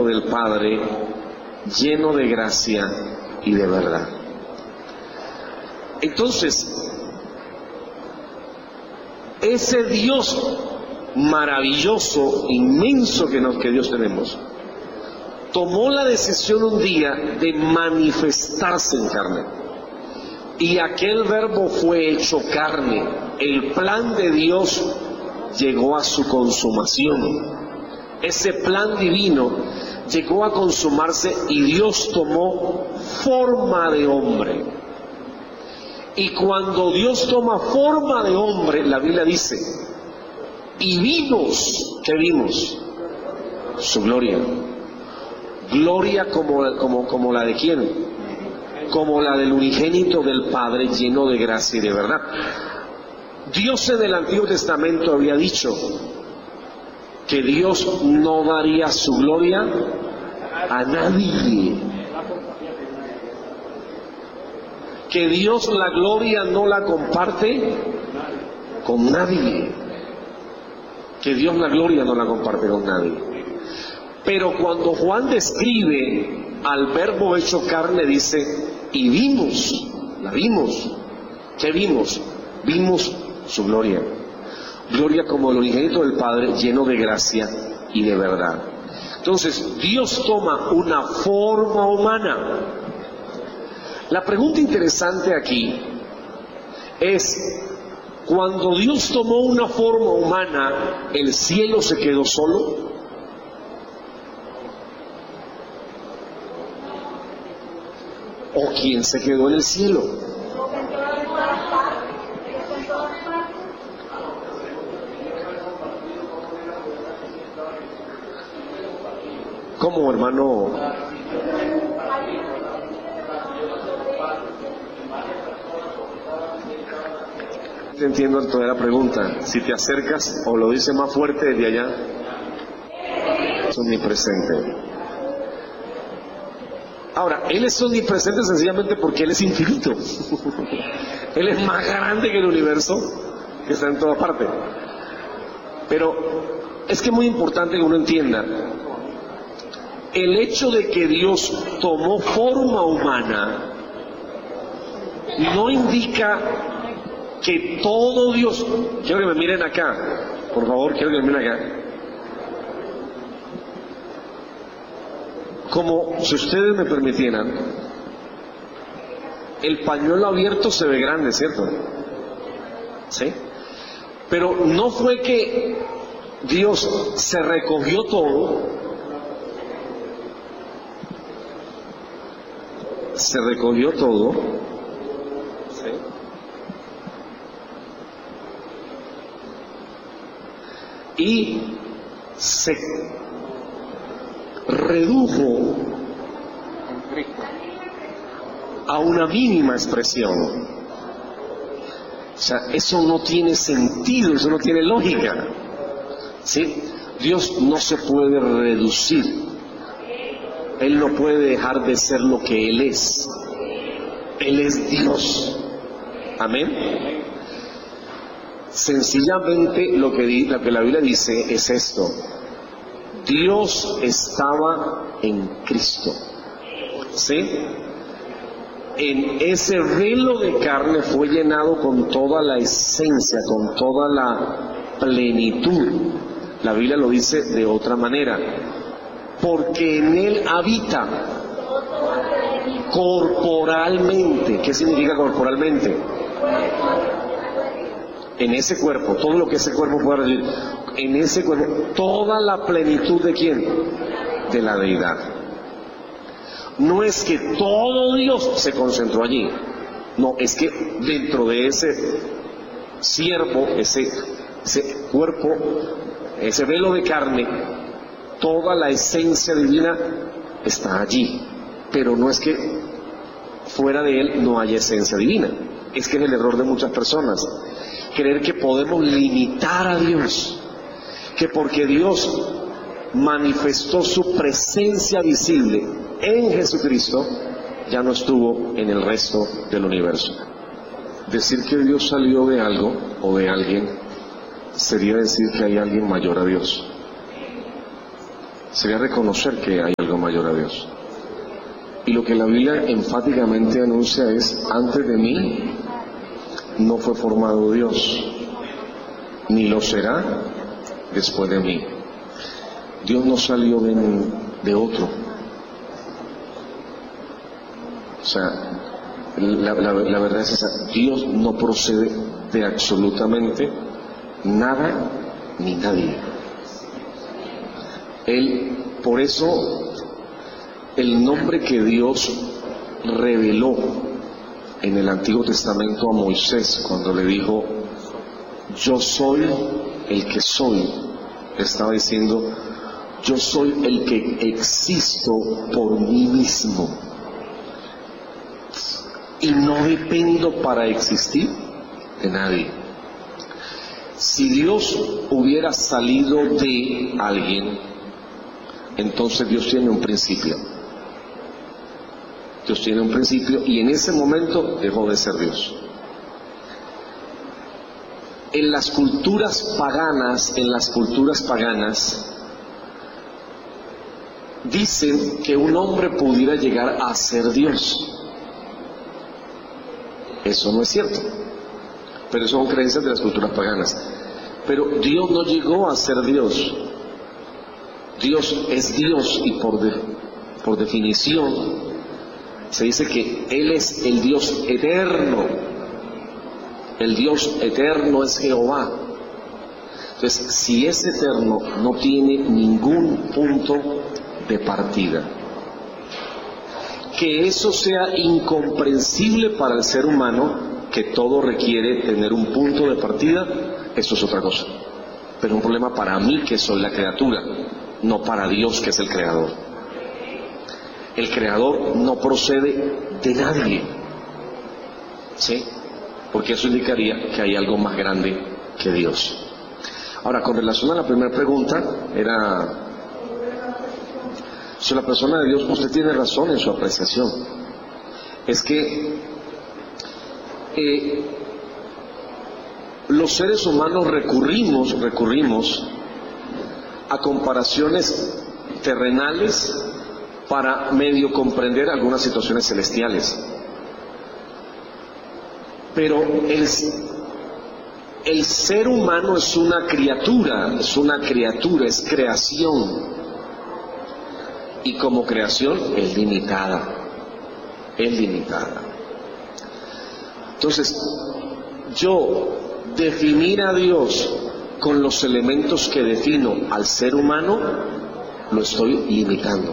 del Padre, lleno de gracia y de verdad. Entonces, ese Dios maravilloso, inmenso que Dios tenemos, tomó la decisión un día de manifestarse en carne. Y aquel verbo fue hecho carne. El plan de Dios llegó a su consumación. Ese plan divino llegó a consumarse y Dios tomó forma de hombre. Y cuando Dios toma forma de hombre, la Biblia dice, y vimos, ¿qué vimos? Su gloria. Gloria como la de ¿quién? Como la del unigénito del Padre, lleno de gracia y de verdad. Dios en el Antiguo Testamento había dicho que Dios no daría su gloria a nadie. Que Dios la gloria no la comparte con nadie. Que Dios la gloria no la comparte con nadie. Pero cuando Juan describe al verbo hecho carne, dice, y vimos, la vimos. ¿Qué vimos? Vimos su gloria. Gloria como el unigénito del Padre, lleno de gracia y de verdad. Entonces, Dios toma una forma humana. La pregunta interesante aquí es, cuando Dios tomó una forma humana, ¿el cielo se quedó solo? ¿O quién se quedó en el cielo? ¿Cómo, hermano? Te entiendo toda la pregunta. Si te acercas o lo dice más fuerte desde allá, es omnipresente. Ahora, Él es omnipresente sencillamente porque Él es infinito. Él es más grande que el universo, que está en toda parte. Pero es que es muy importante que uno entienda, el hecho de que Dios tomó forma humana no indica que todo Dios... Quiero que me miren acá, por favor, quiero que me miren acá. Como si ustedes me permitieran, el pañuelo abierto se ve grande, ¿cierto? ¿Sí? Pero no fue que Dios se recogió todo, ¿sí? Y se redujo a una mínima expresión. O sea, eso no tiene sentido, eso no tiene lógica, ¿sí? Dios no se puede reducir. Él no puede dejar de ser lo que Él es. Él es Dios. Amén. Sencillamente lo que la Biblia dice es esto: Dios estaba en Cristo, ¿sí? En ese velo de carne fue llenado con toda la esencia, con toda la plenitud. La Biblia lo dice de otra manera: porque en Él habita corporalmente. ¿Qué significa corporalmente? En ese cuerpo, todo lo que ese cuerpo pueda recibir, en ese cuerpo, toda la plenitud ¿de quién? De la deidad. No es que todo Dios se concentró allí, no, es que dentro de ese siervo, ese cuerpo, ese velo de carne, toda la esencia divina está allí. Pero no es que fuera de Él no haya esencia divina, es que es el error de muchas personas, creer que podemos limitar a Dios, que porque Dios manifestó su presencia visible en Jesucristo, ya no estuvo en el resto del universo. Decir que Dios salió de algo o de alguien sería decir que hay alguien mayor a Dios. sería reconocer que hay algo mayor a Dios. Y lo que la Biblia enfáticamente anuncia es: antes de mí no fue formado Dios, ni lo será después de mí. Dios no salió de otro. O sea, la verdad es esa: Dios no procede de absolutamente nada ni nadie. Por eso, el nombre que Dios reveló en el Antiguo Testamento a Moisés, cuando le dijo: yo soy el que soy, estaba diciendo: yo soy el que existo por mí mismo y no dependo para existir de nadie. Si Dios hubiera salido de alguien, entonces Dios tiene un principio. Dios tiene un principio y en ese momento dejó de ser Dios. En las culturas paganas, dicen que un hombre pudiera llegar a ser Dios. Eso no es cierto, pero son creencias de las culturas paganas. Pero Dios no llegó a ser Dios. Dios es Dios y por definición se dice que Él es el Dios eterno. El Dios eterno es Jehová. Entonces, si es eterno, no tiene ningún punto de partida. Que eso sea incomprensible para el ser humano, que todo requiere tener un punto de partida, eso es otra cosa. Pero un problema para mí, que soy la criatura, no para Dios, que es el creador. El creador no procede de nadie, ¿sí? Porque eso indicaría que hay algo más grande que Dios. Ahora, con relación a la primera pregunta, era: si la persona de Dios, usted tiene razón en su apreciación. Es que los seres humanos recurrimos a comparaciones terrenales para medio comprender algunas situaciones celestiales. Pero el ser humano es una criatura, es creación. Y como creación es limitada. Entonces, yo definir a Dios con los elementos que defino al ser humano, lo estoy limitando.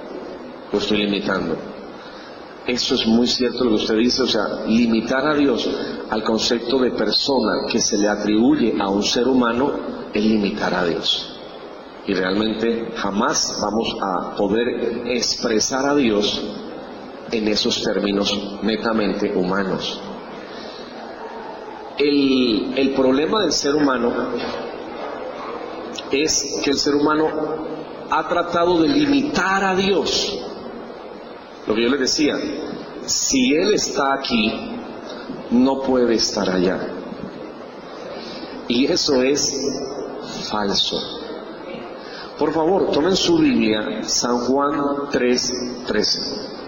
Eso es muy cierto lo que usted dice. O sea, limitar a Dios al concepto de persona que se le atribuye a un ser humano es limitar a Dios. Y realmente jamás vamos a poder expresar a Dios en esos términos netamente humanos. El problema del ser humano es que el ser humano ha tratado de limitar a Dios. Lo que yo les decía: si Él está aquí, no puede estar allá. Y eso es falso. Por favor, tomen su Biblia, San Juan 3:13.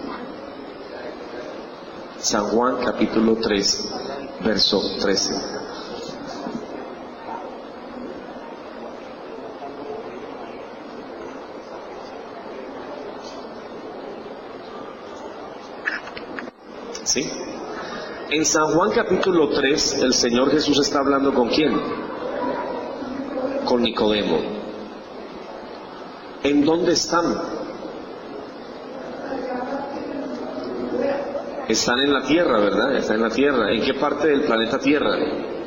San Juan capítulo 3, verso 13. ¿Sí? En San Juan capítulo 3, el Señor Jesús está hablando ¿con quién? Con Nicodemo. ¿En dónde están? Están en la tierra, ¿verdad? Están en la tierra. ¿En qué parte del planeta Tierra?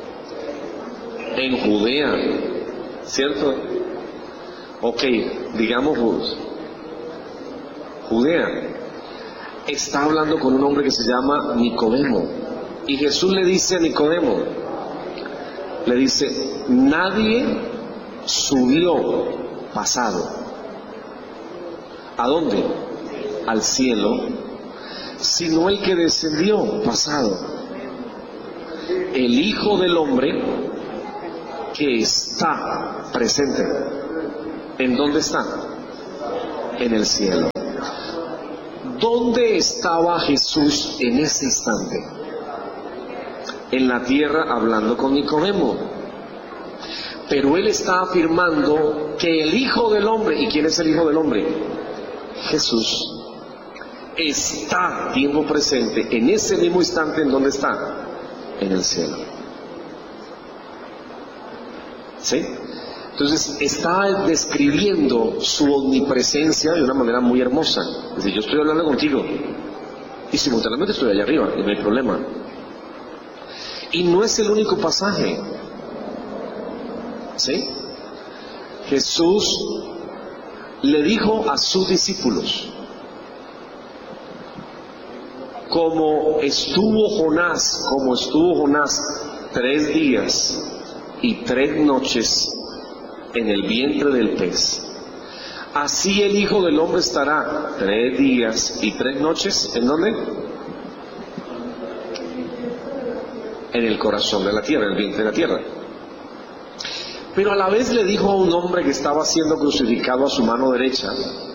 En Judea, ¿cierto? Ok, digamos Judea. Está hablando con un hombre que se llama Nicodemo. Y Jesús le dice a Nicodemo, le dice: nadie subió pasado. ¿A dónde? Al cielo, sino el que descendió pasado, el Hijo del Hombre que está presente. ¿En dónde está? en el cielo. ¿Dónde estaba Jesús en ese instante? En la tierra, hablando con Nicodemo. Pero él está afirmando que el Hijo del Hombre, ¿y quién es el Hijo del Hombre? Jesús. Está tiempo presente en ese mismo instante. ¿En dónde está? En el cielo. ¿Sí? Entonces está describiendo su omnipresencia de una manera muy hermosa. Es decir, yo estoy hablando contigo y simultáneamente estoy allá arriba y no hay problema. Y no es el único pasaje. ¿Sí? Jesús le dijo a sus discípulos: como estuvo Jonás 3 días y 3 noches en el vientre del pez, así el Hijo del Hombre estará 3 días y 3 noches, ¿en dónde? En el corazón de la tierra, en el vientre de la tierra. Pero a la vez le dijo a un hombre que estaba siendo crucificado a su mano derecha,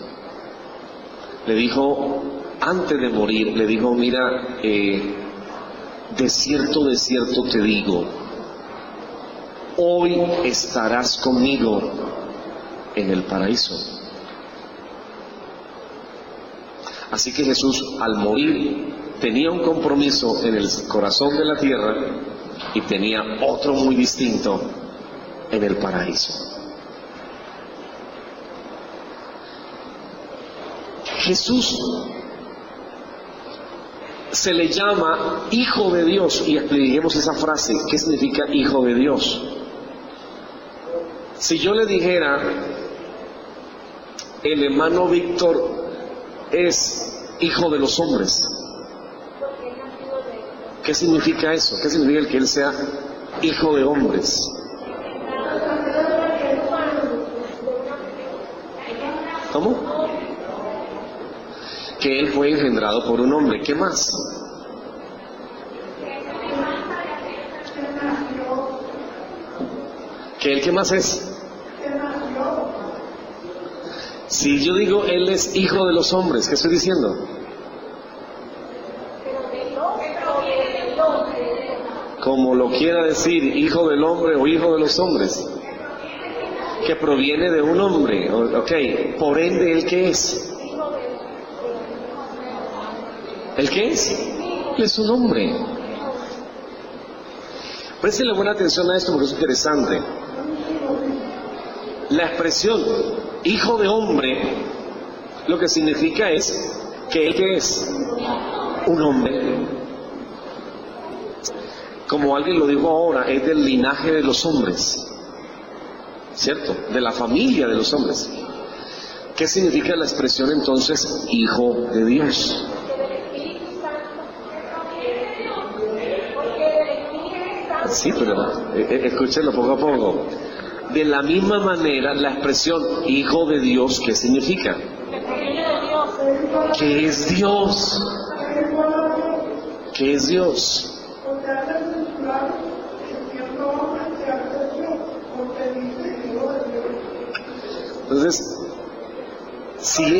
le dijo, antes de morir, le dijo: mira, de cierto te digo, hoy estarás conmigo en el paraíso. Así que Jesús, al morir, tenía un compromiso en el corazón de la tierra y tenía otro muy distinto en el paraíso. Jesús se le llama Hijo de Dios, y expliquemos esa frase. ¿Qué significa Hijo de Dios? Si yo le dijera, el hermano Víctor es hijo de los hombres, ¿qué significa eso? ¿Qué significa el que él sea hijo de hombres? ¿Cómo? Que él fue engendrado por un hombre. ¿Qué más? ¿Que él qué más es? Si yo digo él es hijo de los hombres, ¿qué estoy diciendo? Como lo quiera decir, hijo del hombre o hijo de los hombres, que proviene de un hombre. Ok, por ende, ¿él qué es? ¿El qué es? Él es un hombre. Préstenle buena atención a esto porque es interesante. La expresión hijo de hombre lo que significa es que él ¿qué es? Un hombre. Como alguien lo dijo ahora, es del linaje de los hombres, ¿cierto? De la familia de los hombres. ¿Qué significa la expresión entonces hijo de Dios? Sí, pero escúchenlo poco a poco. De la misma manera, la expresión hijo de Dios, ¿qué significa? ¿Qué es Dios? ¿Qué es Dios? Entonces, si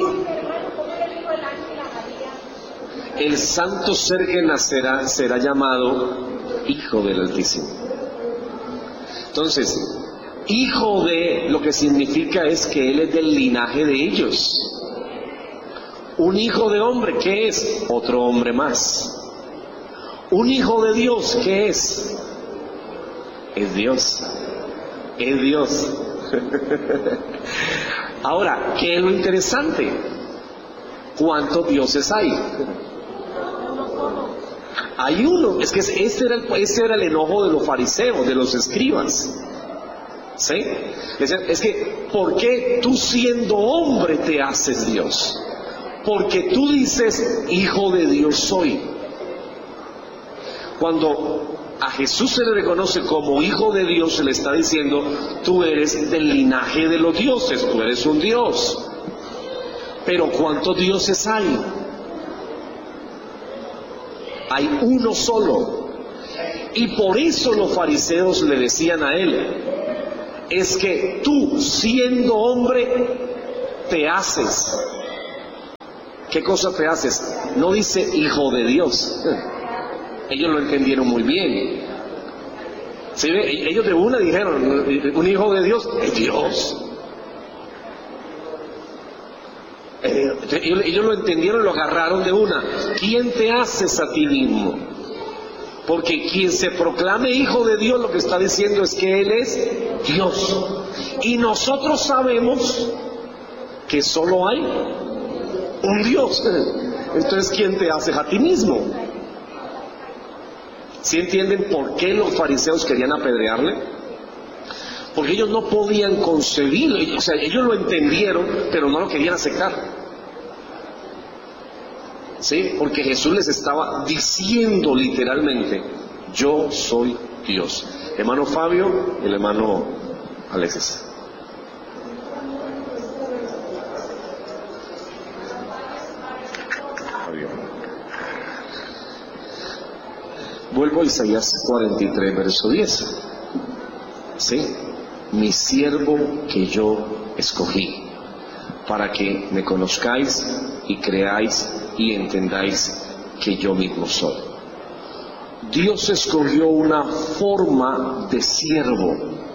el santo ser que nacerá será llamado Hijo del Altísimo. Entonces, hijo de, lo que significa es que él es del linaje de ellos. Un hijo de hombre, ¿qué es? Otro hombre más. Un hijo de Dios, ¿qué es? Es Dios. Es Dios. Ahora, ¿qué es lo interesante? ¿Cuántos dioses hay? Hay uno. Es que ese era el enojo de los fariseos, de los escribas. ¿Sí? Es que, ¿por qué tú siendo hombre te haces Dios? Porque tú dices, hijo de Dios soy. Cuando a Jesús se le reconoce como hijo de Dios, se le está diciendo, tú eres del linaje de los dioses, tú eres un Dios. Pero ¿cuántos dioses hay? Hay uno solo. Y por eso los fariseos le decían a él, es que tú siendo hombre te haces ¿Qué cosa te haces? No dice hijo de Dios. Ellos lo entendieron muy bien. ¿Sí? Ellos de una dijeron, un hijo de Dios es Dios. Ellos lo entendieron, lo agarraron de una. ¿Quién te haces a ti mismo? Porque quien se proclame hijo de Dios, lo que está diciendo es que Él es Dios. Y nosotros sabemos que solo hay un Dios. Entonces, ¿quién te haces a ti mismo? ¿Sí entienden por qué los fariseos querían apedrearle? Porque ellos no podían concebirlo, o sea, ellos lo entendieron, pero no lo querían aceptar. ¿Sí? Porque Jesús les estaba diciendo literalmente, yo soy Dios. Hermano Fabio y el hermano Alexis. Vuelvo a Isaías 43, verso 10. ¿Sí? Mi siervo que yo escogí, para que me conozcáis y creáis y entendáis que yo mismo soy. Dios escogió una forma de siervo.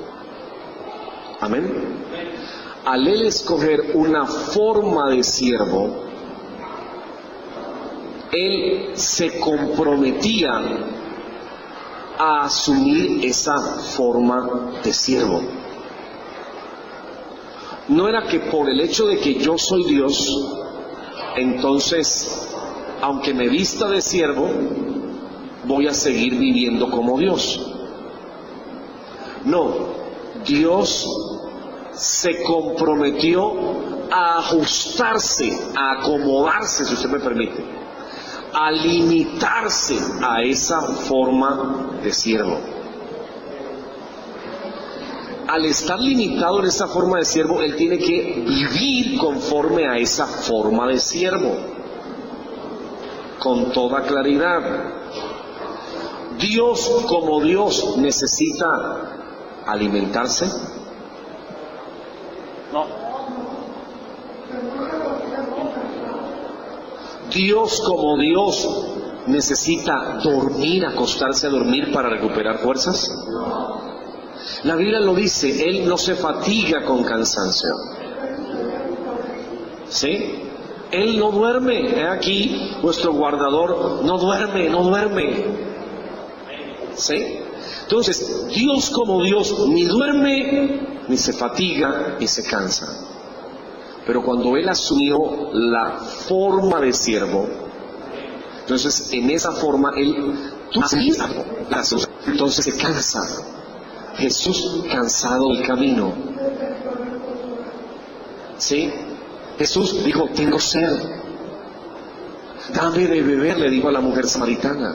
Amén. Al Él escoger una forma de siervo, Él se comprometía a asumir esa forma de siervo. No era que por el hecho de que yo soy Dios, entonces, aunque me vista de siervo, voy a seguir viviendo como Dios. No, Dios se comprometió a ajustarse, a acomodarse, si usted me permite, a limitarse a esa forma de siervo. Al estar limitado en esa forma de siervo, él tiene que vivir conforme a esa forma de siervo, con toda claridad. Dios, como Dios, necesita alimentarse. No. Dios, como Dios, necesita dormir, acostarse a dormir para recuperar fuerzas. La Biblia lo dice, Él no se fatiga con cansancio. ¿Sí? Él no duerme. He aquí, vuestro guardador no duerme, no duerme. ¿Sí? Entonces, Dios como Dios ni duerme, ni se fatiga, ni se cansa. Pero cuando Él asumió la forma de siervo, entonces en esa forma Él, entonces se cansa. Jesús cansado del camino. ¿Sí? Jesús dijo, tengo sed. Dame de beber, le dijo a la mujer samaritana.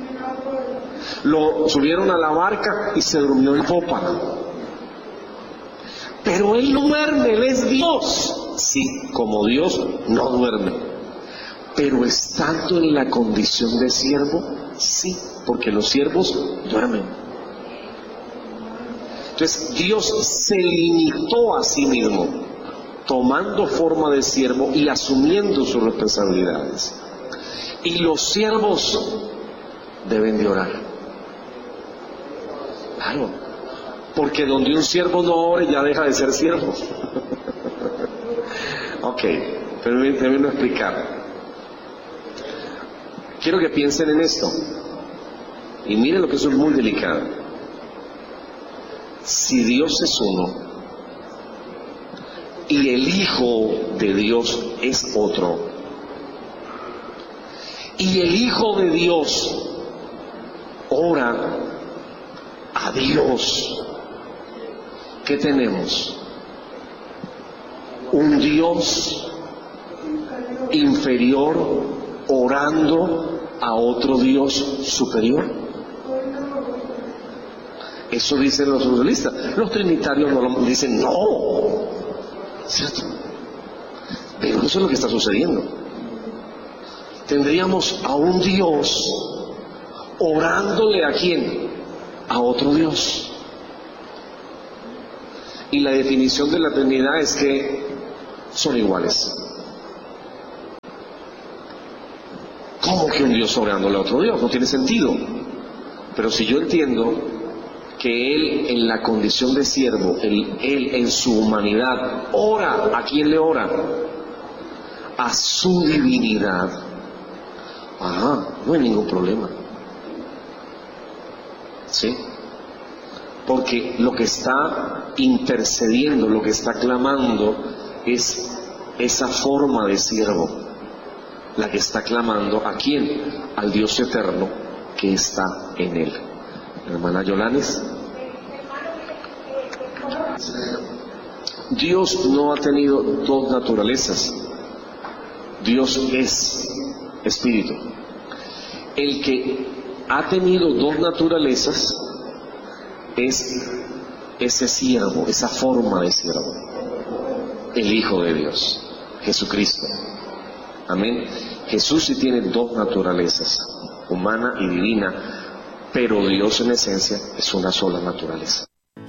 Lo subieron a la barca y se durmió en popa. Pero Él no duerme, Él es Dios. Sí, como Dios no duerme. Pero estando en la condición de siervo, sí, porque los siervos duermen. Entonces Dios se limitó a sí mismo, tomando forma de siervo y asumiendo sus responsabilidades. Y los siervos deben de orar. Claro, porque donde un siervo no ore ya deja de ser siervo. Ok, permítanme explicar. Quiero que piensen en esto. Y miren lo que eso es muy delicado. Si Dios es uno y el Hijo de Dios es otro, y el Hijo de Dios ora a Dios, ¿qué tenemos? Un Dios inferior orando a otro Dios superior. Eso dicen los socialistas. Los trinitarios no lo dicen, no, ¿cierto? Pero eso es lo que está sucediendo. Tendríamos a un Dios orándole ¿a quién? A otro Dios. Y la definición de la Trinidad es que son iguales. ¿Cómo que un Dios orándole a otro Dios? No tiene sentido. Pero si yo entiendo que Él en la condición de siervo, Él en su humanidad ora, ¿a quién le ora? A su divinidad. No hay ningún problema. ¿Sí? Porque lo que está intercediendo, lo que está clamando es esa forma de siervo, la que está clamando ¿a quién? Al Dios eterno que está en él. Hermana Yolanes, Dios no ha tenido dos naturalezas. Dios es espíritu. El que ha tenido dos naturalezas es ese siervo, esa forma de siervo, el Hijo de Dios, Jesucristo. Amén. Jesús sí tiene dos naturalezas, humana y divina, pero Dios en esencia es una sola naturaleza.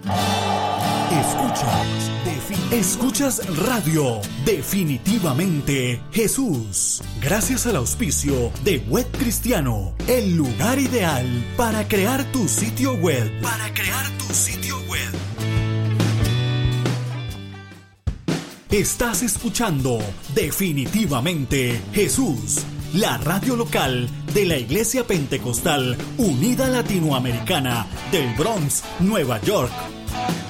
Escuchas Radio Definitivamente Jesús. Gracias al auspicio de Web Cristiano, el lugar ideal para crear tu sitio web. Estás escuchando Definitivamente Jesús, la radio local de la Iglesia Pentecostal Unida Latinoamericana del Bronx, Nueva York.